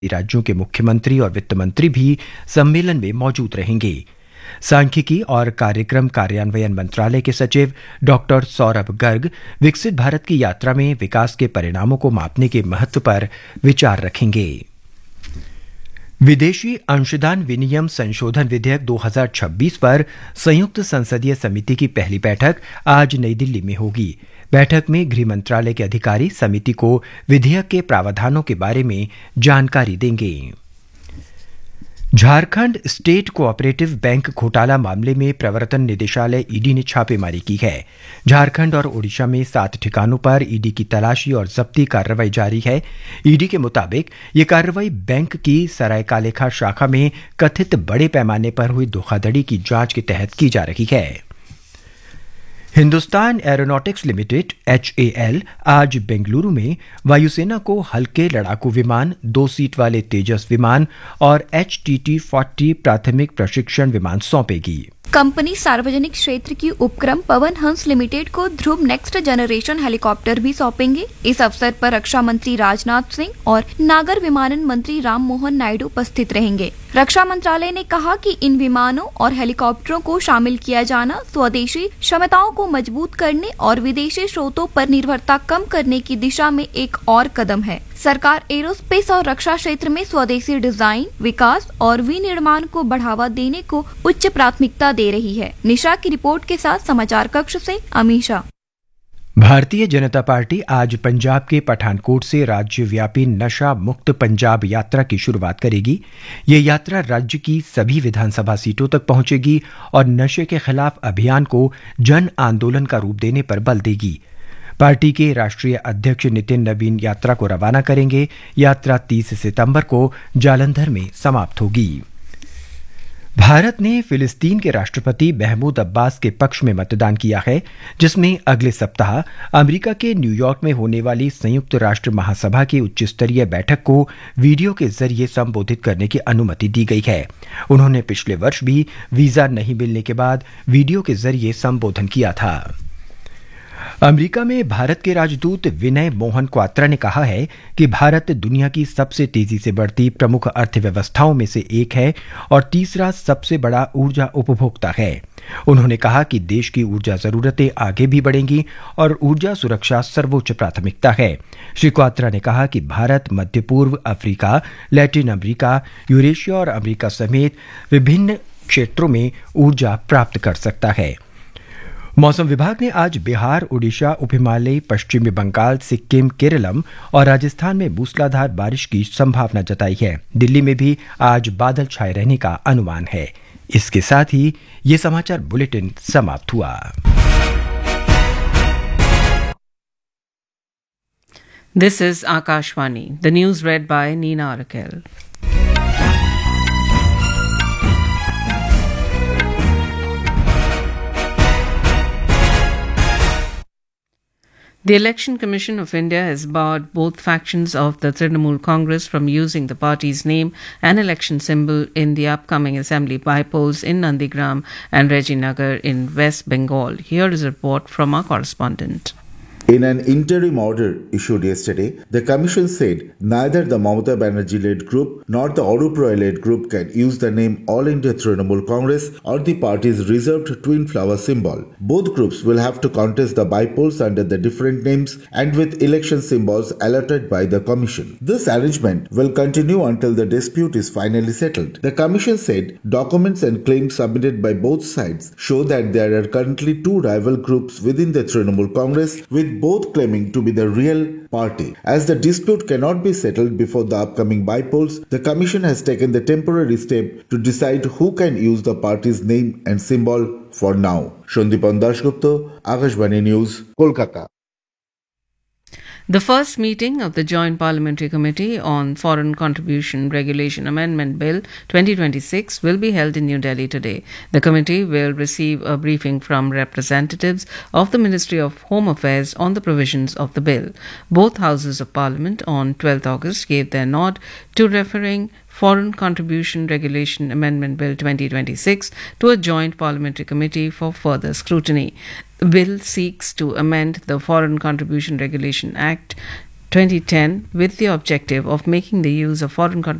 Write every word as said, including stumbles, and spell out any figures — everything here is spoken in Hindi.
राज्यों के मुख्यमंत्री और वित्त मंत्री भी सम्मेलन में मौजूद रहेंगे। सांख्यिकी और कार्यक्रम कार्यान्वयन मंत्रालय के सचिव डॉक्टर सौरभ गर्ग विकसित भारत की यात्रा में विकास के परिणामों को मापने के महत्व पर विचार रखेंगे। विदेशी अंशदान विनियम संशोधन विधेयक दो हज़ार छब्बीस पर संयुक्त संसदीय समिति की पहली बैठक आज नई दिल्ली में होगी। बैठक में गृह मंत्रालय के अधिकारी समिति को विधेयक के प्रावधानों के बारे में जानकारी देंगे। झारखंड स्टेट कोऑपरेटिव बैंक घोटाला मामले में प्रवर्तन निदेशालय ईडी ने छापेमारी की है। झारखंड और ओडिशा में सात ठिकानों पर ईडी की तलाशी और जब्ती कार्रवाई जारी है। ईडी के मुताबिक ये कार्रवाई बैंक की सरायकालेखा शाखा में कथित बड़े पैमाने पर हुई धोखाधड़ी की जांच के तहत की जा रही है। Hindustan aeronautics limited H A L आज बेंगलुरु में वायुसेना को हल्के लड़ाकू विमान, दो सीट वाले तेजस विमान और एच टी टी चालीस प्राथमिक प्रशिक्षण विमान सौंपेगी। कंपनी सार्वजनिक क्षेत्र की उपक्रम पवन हंस लिमिटेड को ध्रुव नेक्स्ट जनरेशन हेलीकॉप्टर भी सौंपेंगे। इस अवसर पर रक्षा मंत्री राजनाथ सिंह और नागर विमानन मंत्री राम मोहन नायडू उपस्थित रहेंगे। रक्षा मंत्रालय ने कहा कि इन विमानों और हेलीकॉप्टरों को शामिल किया जाना स्वदेशी क्षमताओं को मजबूत करने और विदेशी स्रोतों पर निर्भरता कम करने की दिशा में एक और कदम है। सरकार एरोस्पेस और रक्षा क्षेत्र में स्वदेशी डिजाइन, विकास और विनिर्माण को बढ़ावा देने को उच्च प्राथमिकता दे रही है। निशा की रिपोर्ट के साथ समाचार कक्ष से अमीशा। भारतीय जनता पार्टी आज पंजाब के पठानकोट से राज्यव्यापी नशा मुक्त पंजाब यात्रा की शुरुआत करेगी। ये यात्रा राज्य की सभी विधानसभा सीटों तक पहुंचेगी और नशे के खिलाफ अभियान को जन आंदोलन का रूप देने पर बल देगी। पार्टी के राष्ट्रीय अध्यक्ष नितिन नवीन यात्रा को रवाना करेंगे। यात्रा तीस सितंबर को जालंधर में समाप्त होगी। भारत ने फिलिस्तीन के राष्ट्रपति महमूद अब्बास के पक्ष में मतदान किया है, जिसमें अगले सप्ताह अमेरिका के न्यूयॉर्क में होने वाली संयुक्त राष्ट्र महासभा की उच्च स्तरीय बैठक को वीडियो के जरिए संबोधित करने की अनुमति दी गई है। उन्होंने पिछले वर्ष भी वीजा नहीं मिलने के बाद वीडियो के जरिए संबोधन किया था। अमेरिका में भारत के राजदूत विनय मोहन क्वात्रा ने कहा है कि भारत दुनिया की सबसे तेजी से बढ़ती प्रमुख अर्थव्यवस्थाओं में से एक है और तीसरा सबसे बड़ा ऊर्जा उपभोक्ता है। उन्होंने कहा कि देश की ऊर्जा जरूरतें आगे भी बढ़ेंगी और ऊर्जा सुरक्षा सर्वोच्च प्राथमिकता है। श्री क्वात्रा ने कहा कि भारत मध्य पूर्व, अफ्रीका, लैटिन अमेरिका, यूरेशिया और अमेरिका समेत विभिन्न क्षेत्रों में ऊर्जा प्राप्त कर सकता है। मौसम विभाग ने आज बिहार, उड़ीसा, उप हिमालय, पश्चिमी बंगाल, सिक्किम, केरलम और राजस्थान में मूसलाधार बारिश की संभावना जताई है। दिल्ली में भी आज बादल छाए रहने का अनुमान है। इसके साथ ही ये समाचार बुलेटिन समाप्त हुआ। This is Akashvani, the news red bye Neena अरकेल। The Election Commission of India has barred both factions of the Trinamool Congress from using the party's name and election symbol in the upcoming assembly by-polls in Nandigram and Rajinagar in West Bengal. Here is a report from our correspondent. In an interim order issued yesterday, the Commission said neither the Mamata Banerjee-led group nor the Arup Roy-led group can use the name All India Trinamool Congress or the party's reserved twin flower symbol. Both groups will have to contest the by-polls under the different names and with election symbols allotted by the Commission. This arrangement will continue until the dispute is finally settled. The Commission said documents and claims submitted by both sides show that there are currently two rival groups within the Trinamool Congress, with both claiming to be the real party. As the dispute cannot be settled before the upcoming by-polls, the Commission has taken the temporary step to decide who can use the party's name and symbol for now. Shandipan Dashgupta, Akashvani News, Kolkata. The first meeting of the Joint Parliamentary Committee on Foreign Contribution Regulation Amendment Bill twenty twenty-six will be held in New Delhi today. The committee will receive a briefing from representatives of the Ministry of Home Affairs on the provisions of the bill. Both houses of Parliament on twelfth August gave their nod to referring Foreign Contribution Regulation Amendment Bill twenty twenty-six to a joint parliamentary committee for further scrutiny. The bill seeks to amend the Foreign Contribution Regulation Act twenty ten with the objective of making the use of foreign